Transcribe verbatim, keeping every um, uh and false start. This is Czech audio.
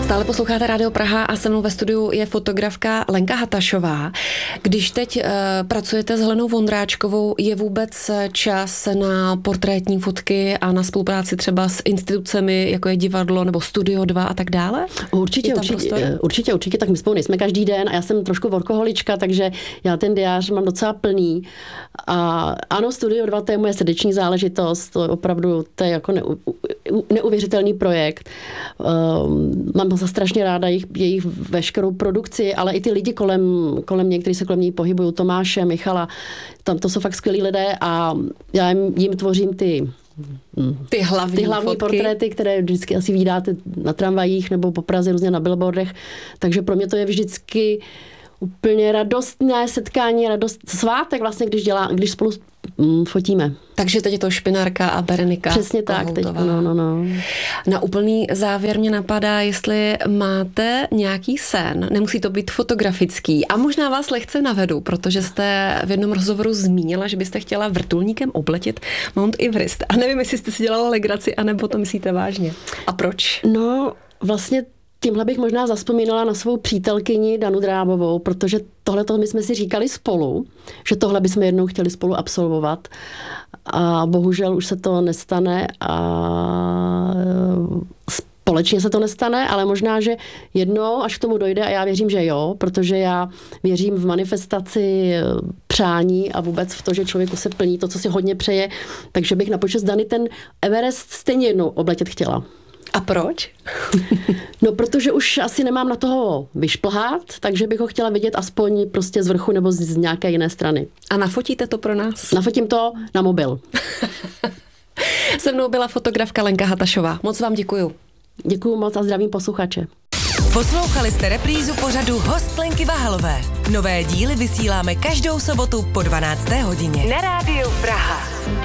Stále posloucháte Rádio Praha a se mnou ve studiu je fotografka Lenka Hatašová. Když teď uh, pracujete s Helenou Vondráčkovou, je vůbec čas na portrétní fotky a na spolupráci třeba s institucemi, jako je divadlo nebo Studio dva a tak dále? Určitě, určitě, určitě, určitě, tak my spolu nejsme každý den a já jsem trošku workoholička, takže já ten diář mám docela plný. A ano, Studio dva, to je moje srdeční záležitost, to je opravdu, to je jako neu, neuvěřitelný projekt. Um, mám za strašně ráda jejich, jejich veškerou produkci, ale i ty lidi kolem, kolem mě, kteří se kolem něj pohybují, Tomáše, Michala, tam to jsou fakt skvělí lidé a já jim, jim tvořím ty Ty hlavní, ty hlavní fotky. portréty, které vždycky asi vydáte na tramvajích nebo po Praze různě na billboardech. Takže pro mě to je vždycky úplně radostné setkání, radost, svátek vlastně, když, dělá, když spolu mm, fotíme. Takže teď je to Špinárka a Berenika. Přesně tak, teď, no, no, no. Na úplný závěr mě napadá, jestli máte nějaký sen, nemusí to být fotografický a možná vás lehce navedu, protože jste v jednom rozhovoru zmínila, že byste chtěla vrtulníkem obletět Mount Everest. A nevím, jestli jste si dělala legraci, anebo to myslíte vážně. A proč? No, vlastně tímhle bych možná zazpomínala na svou přítelkyni Danu Drábovou, protože tohleto my jsme si říkali spolu, že tohle bychom jednou chtěli spolu absolvovat a bohužel už se to nestane a společně se to nestane, ale možná, že jednou, až k tomu dojde, a já věřím, že jo, protože já věřím v manifestaci přání a vůbec v to, že člověku se plní to, co si hodně přeje, takže bych na počest Dany ten Everest stejně jednou obletět chtěla. A proč? No, protože už asi nemám na toho vyšplhat, takže bych ho chtěla vidět aspoň prostě z vrchu nebo z, z nějaké jiné strany. A nafotíte to pro nás? Nafotím to na mobil. Se mnou byla fotografka Lenka Hatašová. Moc vám děkuju. Děkuju moc a zdravím posluchače. Poslouchali jste reprízu pořadu Host Lenky Vahalové. Nové díly vysíláme každou sobotu po dvanácté hodině. Na Rádiu Praha.